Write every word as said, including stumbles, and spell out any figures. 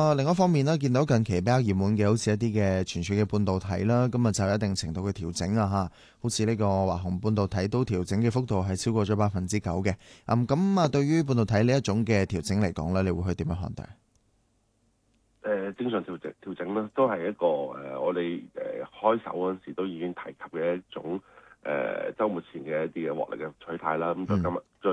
啊，另一方面咧，見到近期比較熱門嘅，好似一啲嘅存儲嘅半導體啦，咁啊就有一定程度嘅調整啊嚇。好似呢個華虹半導體都調整嘅幅度係超過咗百分之九嘅。咁咁啊，對於半導體呢一種嘅調整嚟講咧，你會去點樣看待？ 誒正常調整調整咧，都係一個誒、呃，我哋誒、呃、開手嗰陣時都已經提及嘅一種誒週末前嘅一啲嘅獲利嘅取態啦。咁就今日。